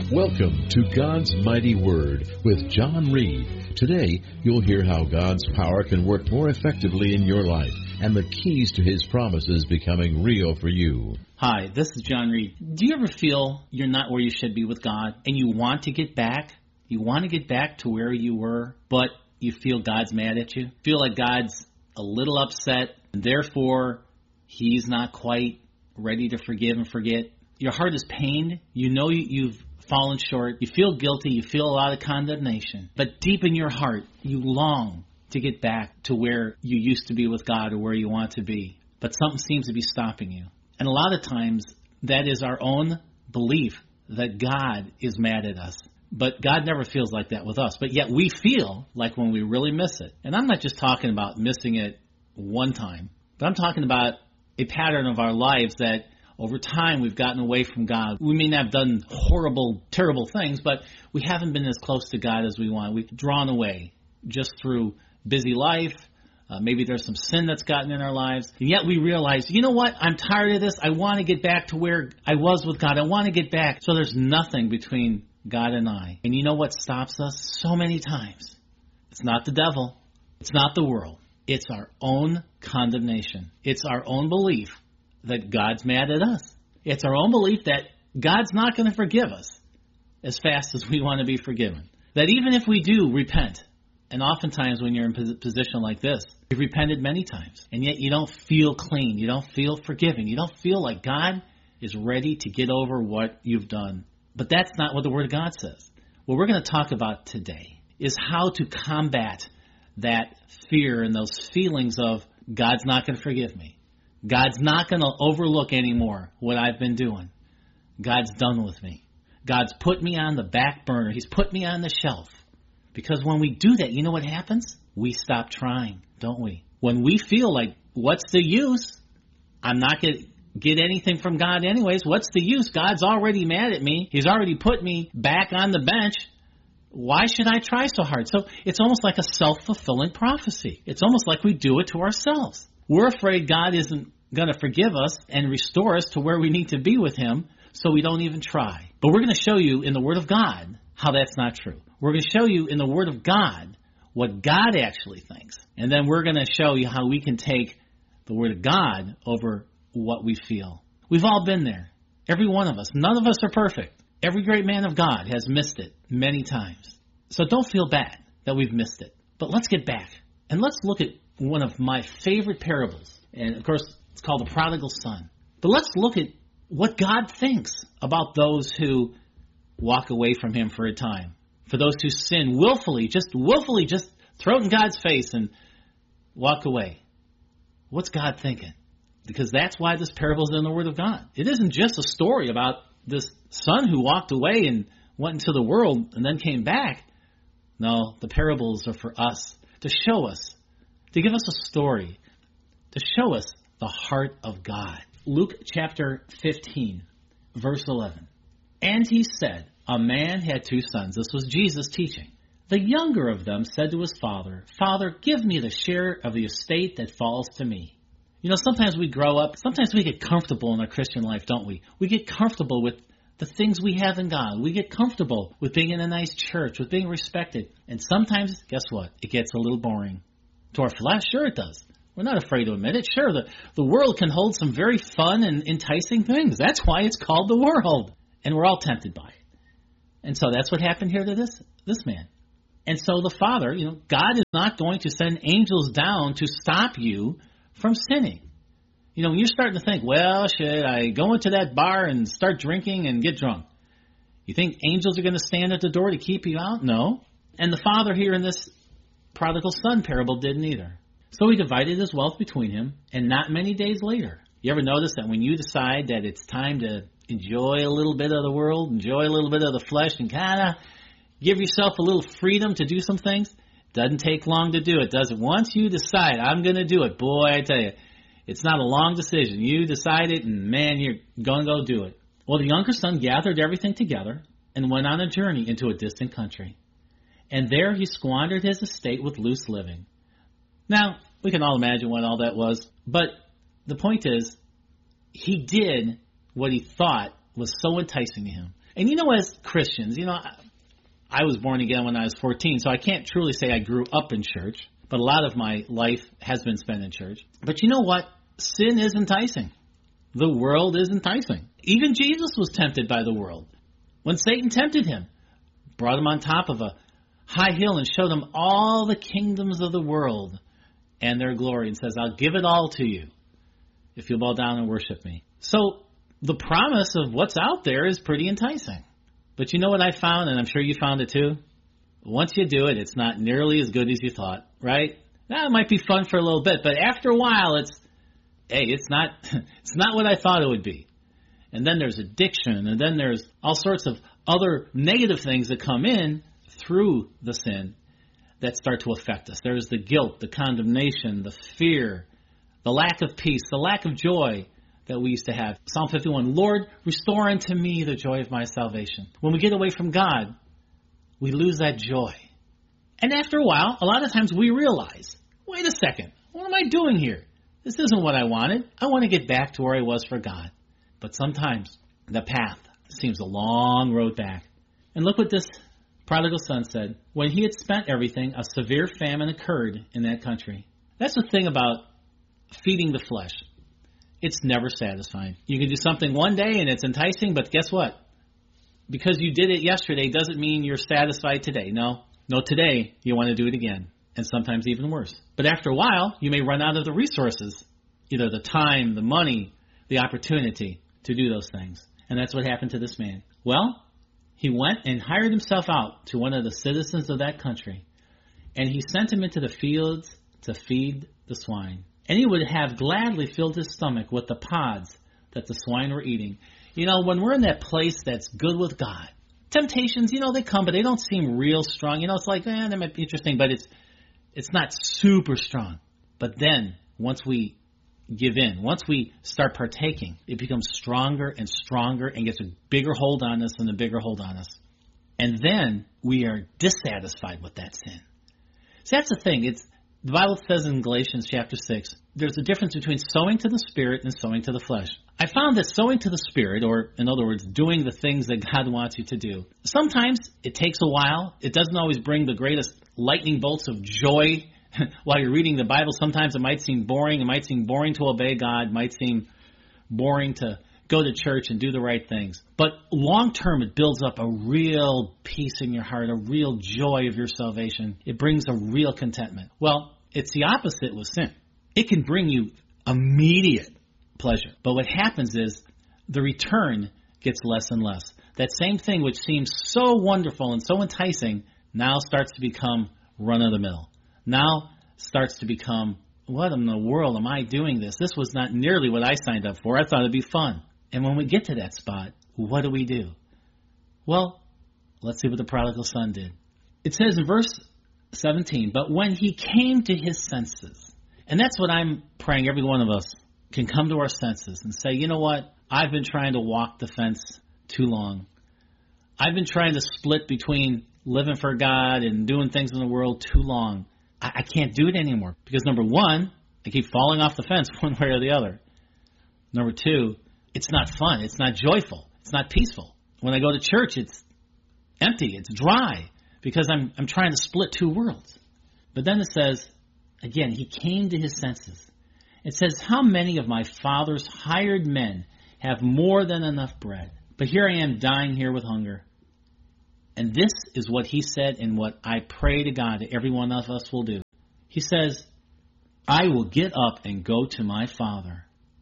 Welcome to God's Mighty Word with John Reed. Today, you'll hear how God's power can work more effectively in your life and the keys to His promises becoming real for you. Hi, this is John Reed. Do you ever feel you're not where you should be with God and you want to get back? You want to get back to where you were, but you feel God's mad at you? Feel like God's a little upset, and therefore He's not quite ready to forgive and forget? Your heart is pained. You know you've fallen short. You feel guilty. You feel a lot of condemnation. But deep in your heart, you long to get back to where you used to be with God or where you want to be. But something seems to be stopping you. And a lot of times, that is our own belief that God is mad at us. But God never feels like that with us. But yet we feel like when we really miss it. And I'm not just talking about missing it one time, but I'm talking about a pattern of our lives that over time we've gotten away from God. We may not have done horrible, terrible things, but we haven't been as close to God as we want. We've drawn away just through busy life. Maybe there's some sin that's gotten in our lives. And yet we realize, you know what? I'm tired of this. I want to get back to where I was with God. I want to get back. So there's nothing between God and I. And you know what stops us so many times? It's not the devil. It's not the world. It's our own condemnation. It's our own belief that God's mad at us. It's our own belief that God's not going to forgive us as fast as we want to be forgiven. That even if we do repent, and oftentimes when you're in a position like this, you've repented many times, and yet you don't feel clean. You don't feel forgiven. You don't feel like God is ready to get over what you've done. But that's not what the Word of God says. What we're going to talk about today is how to combat that fear and those feelings of God's not going to forgive me. God's not going to overlook anymore what I've been doing. God's done with me. God's put me on the back burner. He's put me on the shelf. Because when we do that, you know what happens? We stop trying, don't we? When we feel like, what's the use? I'm not going to get anything from God anyways. What's the use? God's already mad at me. He's already put me back on the bench. Why should I try so hard? So it's almost like a self-fulfilling prophecy. It's almost like we do it to ourselves. We're afraid God isn't going to forgive us and restore us to where we need to be with Him, so we don't even try. But we're going to show you in the Word of God how that's not true. We're going to show you in the Word of God what God actually thinks. And then we're going to show you how we can take the Word of God over what we feel. We've all been there. Every one of us. None of us are perfect. Every great man of God has missed it many times. So don't feel bad that we've missed it. But let's get back. And let's look at one of my favorite parables. And, of course, it's called the Prodigal Son. But let's look at what God thinks about those who walk away from Him for a time. For those who sin willfully just throw it in God's face and walk away. What's God thinking? Because that's why this parable is in the Word of God. It isn't just a story about this son who walked away and went into the world and then came back. No, the parables are for us, to show us, to give us a story, to show us the heart of God. Luke chapter 15, verse 11. And he said, a man had two sons. This was Jesus teaching. The younger of them said to his father, Father, give me the share of the estate that falls to me. You know, sometimes we grow up, sometimes we get comfortable in our Christian life, don't we? We get comfortable with the things we have in God. We get comfortable with being in a nice church, with being respected. And sometimes, guess what? It gets a little boring. To our flesh, sure it does. We're not afraid to admit it. Sure, the world can hold some very fun and enticing things. That's why it's called the world. And we're all tempted by it. And so that's what happened here to this man. And so the father, God is not going to send angels down to stop you from sinning. When you're starting to think, well, should I go into that bar and start drinking and get drunk? You think angels are going to stand at the door to keep you out? No. And the father here in this prodigal son parable didn't either. So he divided his wealth between him, and not many days later. You ever notice that when you decide that it's time to enjoy a little bit of the world, enjoy a little bit of the flesh, and kind of give yourself a little freedom to do some things, doesn't take long to do it, does it? Once you decide, I'm going to do it, boy, I tell you, it's not a long decision. You decide it, and man, you're going to go do it. Well, the younger son gathered everything together and went on a journey into a distant country. And there he squandered his estate with loose living. Now, we can all imagine what all that was, but the point is, he did what he thought was so enticing to him. And as Christians, I was born again when I was 14, so I can't truly say I grew up in church, but a lot of my life has been spent in church. But you know what? Sin is enticing. The world is enticing. Even Jesus was tempted by the world. When Satan tempted him, brought him on top of a high hill and showed him all the kingdoms of the world and their glory and says, I'll give it all to you if you'll bow down and worship me. So the promise of what's out there is pretty enticing. But you know what I found, and I'm sure you found it too? Once you do it, it's not nearly as good as you thought, right? Now, it might be fun for a little bit, but after a while, it's not what I thought it would be. And then there's addiction, and then there's all sorts of other negative things that come in through the sin that start to affect us. There's the guilt, the condemnation, the fear, the lack of peace, the lack of joy that we used to have. Psalm 51, Lord, restore unto me the joy of my salvation. When we get away from God, we lose that joy. And after a while, a lot of times we realize, wait a second, what am I doing here? This isn't what I wanted. I want to get back to where I was for God. But sometimes the path seems a long road back. And look what this prodigal son said. When he had spent everything, a severe famine occurred in that country. That's the thing about feeding the flesh. It's never satisfying. You can do something one day and it's enticing, but guess what? Because you did it yesterday doesn't mean you're satisfied today. No, today you want to do it again, and sometimes even worse. But after a while, you may run out of the resources, either the time, the money, the opportunity to do those things. And that's what happened to this man. Well, he went and hired himself out to one of the citizens of that country, and he sent him into the fields to feed the swine. And he would have gladly filled his stomach with the pods that the swine were eating. When we're in that place that's good with God, temptations, they come, but they don't seem real strong. It's like, they might be interesting, but it's not super strong. But then, once we give in, once we start partaking, it becomes stronger and stronger and gets a bigger hold on us and a bigger hold on us. And then we are dissatisfied with that sin. See, that's the thing. The Bible says in Galatians chapter 6, there's a difference between sowing to the Spirit and sowing to the flesh. I found that sowing to the Spirit, or in other words, doing the things that God wants you to do, sometimes it takes a while. It doesn't always bring the greatest lightning bolts of joy while you're reading the Bible. Sometimes it might seem boring. It might seem boring to obey God. It might seem boring to go to church and do the right things. But long term, it builds up a real peace in your heart, a real joy of your salvation. It brings a real contentment. Well, it's the opposite with sin. It can bring you immediate pleasure. But what happens is the return gets less and less. That same thing which seems so wonderful and so enticing now starts to become run-of-the-mill. Now starts to become, what in the world am I doing this? This was not nearly what I signed up for. I thought it'd be fun. And when we get to that spot, what do? Well, let's see what the prodigal son did. It says in verse 17, but when he came to his senses, and that's what I'm praying every one of us can come to our senses and say, you know what? I've been trying to walk the fence too long. I've been trying to split between living for God and doing things in the world too long. I can't do it anymore because, number one, I keep falling off the fence one way or the other. Number two, it's not fun. It's not joyful. It's not peaceful. When I go to church, it's empty. It's dry because I'm trying to split two worlds. But then it says, again, he came to his senses. It says, how many of my father's hired men have more than enough bread? But here I am dying here with hunger. And this is what he said and what I pray to God that every one of us will do. He says, I will get up and go to my father.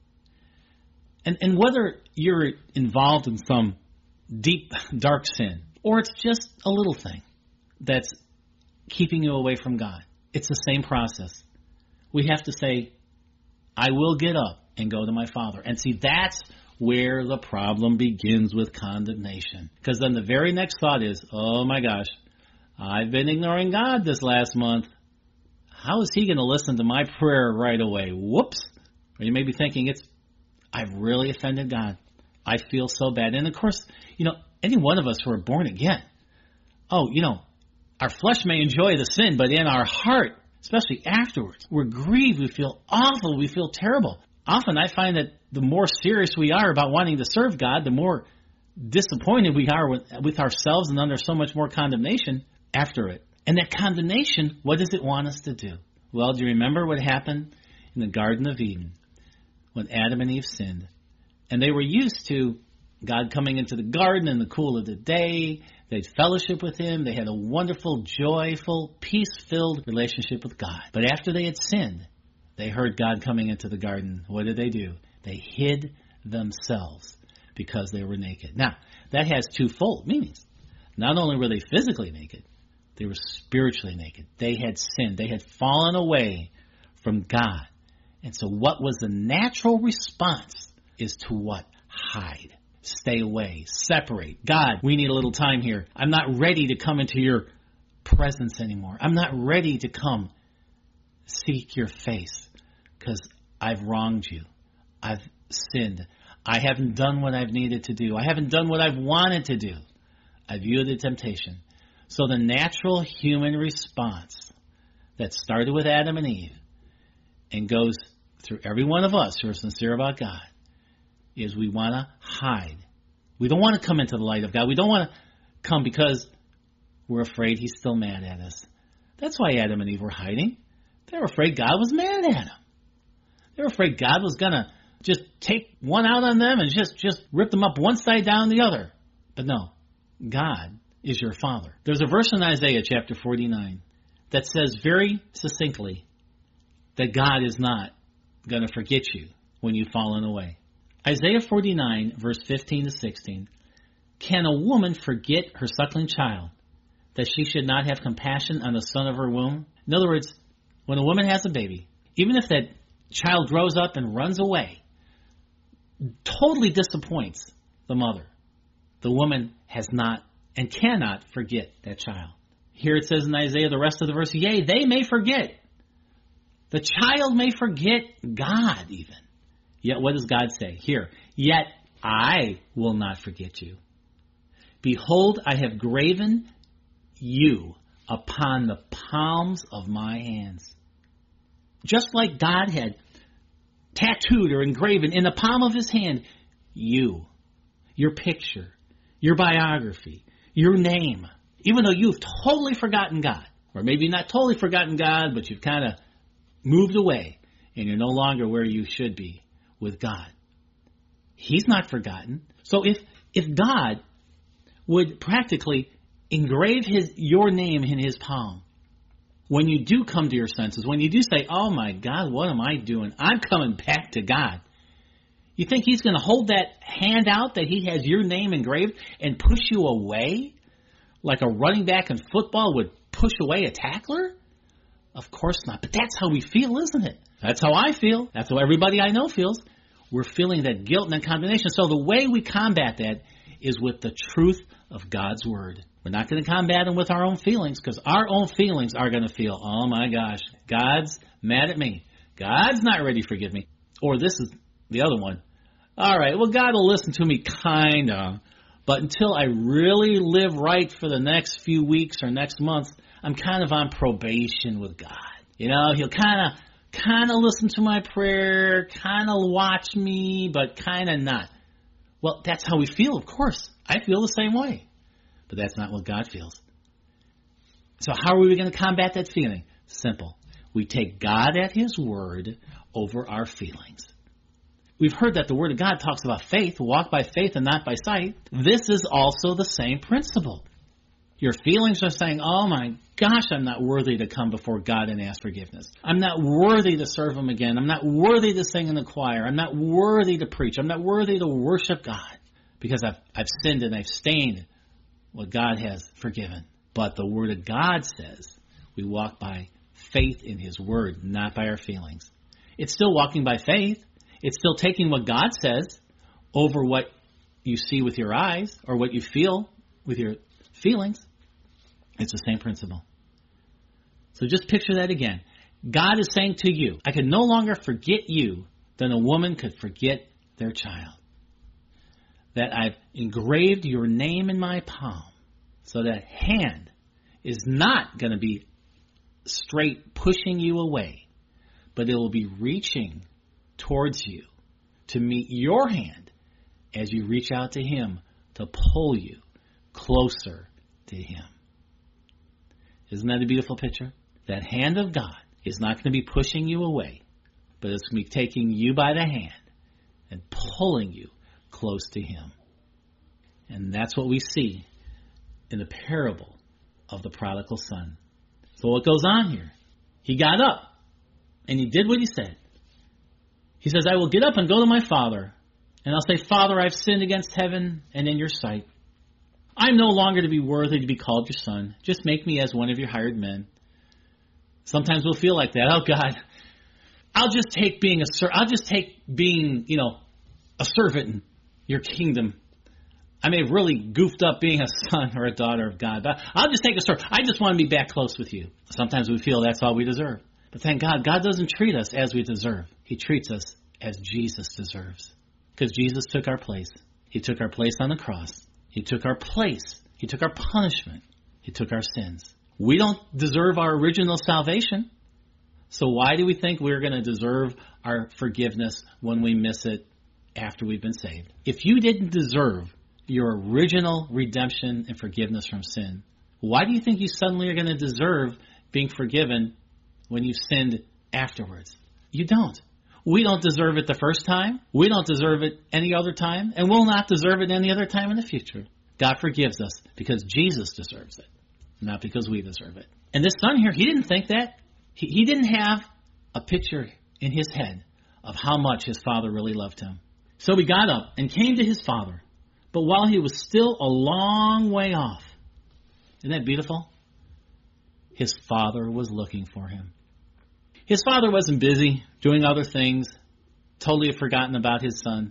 And whether you're involved in some deep, dark sin, or it's just a little thing that's keeping you away from God, it's the same process. We have to say, I will get up and go to my father. And see, that's where the problem begins with condemnation. Because then the very next thought is, oh my gosh, I've been ignoring God this last month. How is he going to listen to my prayer right away? Whoops. Or you may be thinking, I've really offended God. I feel so bad. And of course, any one of us who are born again, our flesh may enjoy the sin, but in our heart, especially afterwards, we're grieved, we feel awful, we feel terrible. Often I find that the more serious we are about wanting to serve God, the more disappointed we are with ourselves and under so much more condemnation after it. And that condemnation, what does it want us to do? Well, do you remember what happened in the Garden of Eden when Adam and Eve sinned? And they were used to God coming into the garden in the cool of the day. They'd fellowship with Him. They had a wonderful, joyful, peace-filled relationship with God. But after they had sinned, they heard God coming into the garden. What did they do? They hid themselves because they were naked. Now, that has twofold meanings. Not only were they physically naked, they were spiritually naked. They had sinned. They had fallen away from God. And so what was the natural response is to what? Hide. Stay away. Separate. God, we need a little time here. I'm not ready to come into your presence anymore. I'm not ready to come seek your face because I've wronged you. I've sinned. I haven't done what I've needed to do. I haven't done what I've wanted to do. I've yielded temptation. So the natural human response that started with Adam and Eve and goes through every one of us who are sincere about God is we want to hide. We don't want to come into the light of God. We don't want to come because we're afraid He's still mad at us. That's why Adam and Eve were hiding. They were afraid God was mad at them. They were afraid God was going to just take one out on them and just rip them up one side down the other. But no, God is your Father. There's a verse in Isaiah chapter 49 that says very succinctly that God is not going to forget you when you've fallen away. Isaiah 49, verse 15 to 16. Can a woman forget her suckling child, that she should not have compassion on the son of her womb? In other words, when a woman has a baby, even if that child grows up and runs away, totally disappoints the mother, the woman has not and cannot forget that child. Here it says in Isaiah, the rest of the verse, yea, they may forget. The child may forget God even. Yet what does God say? Here, yet I will not forget you. Behold, I have graven you upon the palms of my hands. Just like God had tattooed or engraven in the palm of His hand, you, your picture, your biography, your name, even though you've totally forgotten God, or maybe not totally forgotten God, but you've kind of moved away and you're no longer where you should be with God. He's not forgotten. So if God would practically engrave your name in His palm, when you do come to your senses, when you do say, oh my God, what am I doing? I'm coming back to God. You think He's going to hold that hand out that He has your name engraved and push you away like a running back in football would push away a tackler? Of course not. But that's how we feel, isn't it? That's how I feel. That's how everybody I know feels. We're feeling that guilt and that condemnation. So the way we combat that is with the truth of God's Word. We're not going to combat them with our own feelings because our own feelings are going to feel, oh my gosh, God's mad at me. God's not ready to forgive me. Or this is the other one. All right, well, God will listen to me, kind of. But until I really live right for the next few weeks or next month, I'm kind of on probation with God. You know, He'll kind of listen to my prayer, kind of watch me, but kind of not. Well, that's how we feel, of course. I feel the same way. But that's not what God feels. So how are we going to combat that feeling? Simple. We take God at His word over our feelings. We've heard that the Word of God talks about faith, walk by faith and not by sight. This is also the same principle. Your feelings are saying, oh my gosh, I'm not worthy to come before God and ask forgiveness. I'm not worthy to serve Him again. I'm not worthy to sing in the choir. I'm not worthy to preach. I'm not worthy to worship God because I've sinned and I've stained what God has forgiven. But the Word of God says we walk by faith in His Word, not by our feelings. It's still walking by faith. It's still taking what God says over what you see with your eyes or what you feel with your feelings. It's the same principle. So just picture that again. God is saying to you, I can no longer forget you than a woman could forget their child. That I've engraved your name in my palm so that hand is not going to be straight pushing you away, but it will be reaching towards you to meet your hand as you reach out to Him to pull you closer to Him. Isn't that a beautiful picture? That hand of God is not going to be pushing you away, but it's going to be taking you by the hand and pulling you close to Him. And that's what we see in the parable of the prodigal son. So what goes on here? He got up and he did what he said. He says, I will get up and go to my father, and I'll say, Father, I've sinned against heaven and in your sight. I'm no longer to be worthy to be called your son. Just make me as one of your hired men. Sometimes we'll feel like that. Oh, God, I'll just take being a servant in your kingdom. I may have really goofed up being a son or a daughter of God, but I'll just take a servant. I just want to be back close with you. Sometimes we feel that's all we deserve. But thank God, God doesn't treat us as we deserve. He treats us as Jesus deserves. Because Jesus took our place. He took our place on the cross. He took our place. He took our punishment. He took our sins. We don't deserve our original salvation. So why do we think we're going to deserve our forgiveness when we miss it after we've been saved? If you didn't deserve your original redemption and forgiveness from sin, why do you think you suddenly are going to deserve being forgiven when you sinned afterwards? You don't. We don't deserve it the first time. We don't deserve it any other time. And we'll not deserve it any other time in the future. God forgives us because Jesus deserves it, not because we deserve it. And this son here, he didn't think that. He didn't have a picture in his head of how much his father really loved him. So he got up and came to his father. But while he was still a long way off, isn't that beautiful? His father was looking for him. His father wasn't busy doing other things, totally forgotten about his son.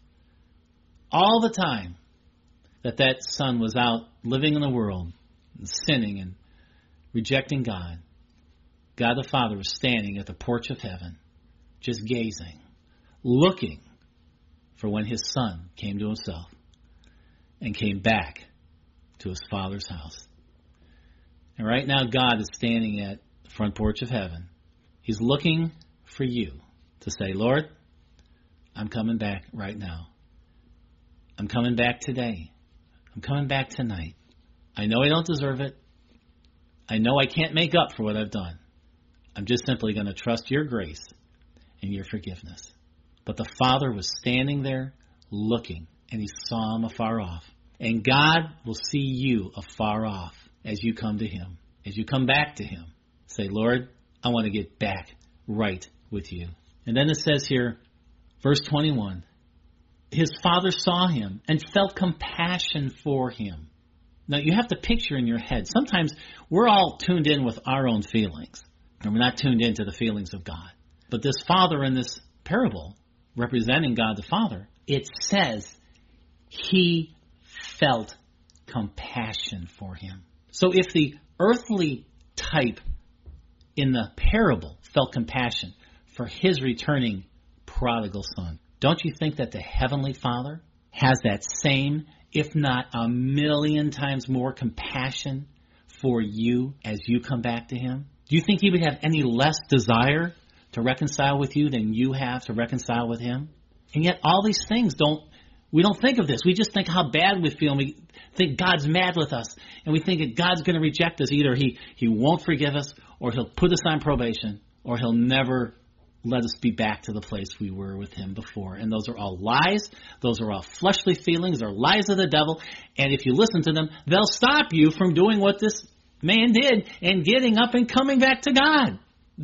All the time that son was out living in the world, and sinning and rejecting God, God the Father was standing at the porch of heaven, just gazing, looking for when his son came to himself and came back to his Father's house. And right now God is standing at the front porch of heaven. He's looking for you to say, Lord, I'm coming back right now. I'm coming back today. I'm coming back tonight. I know I don't deserve it. I know I can't make up for what I've done. I'm just simply going to trust your grace and your forgiveness. But the Father was standing there looking, and he saw him afar off. And God will see you afar off as you come to him, as you come back to him. Say, Lord, I want to get back right with you. And then it says here, verse 21, his father saw him and felt compassion for him. Now, you have to picture in your head. Sometimes we're all tuned in with our own feelings, and we're not tuned into the feelings of God. But this father in this parable, representing God the Father, it says he felt compassion for him. So if the earthly type in the parable felt compassion for his returning prodigal son, don't you think that the Heavenly Father has that same, if not a million times more compassion for you as you come back to him? Do you think he would have any less desire to reconcile with you than you have to reconcile with him? And yet all these things we don't think of this. We just think how bad we feel. And we think God's mad with us. And we think that God's going to reject us. Either he won't forgive us, or he'll put us on probation, or he'll never let us be back to the place we were with him before. And those are all lies. Those are all fleshly feelings. They're lies of the devil. And if you listen to them, they'll stop you from doing what this man did and getting up and coming back to God.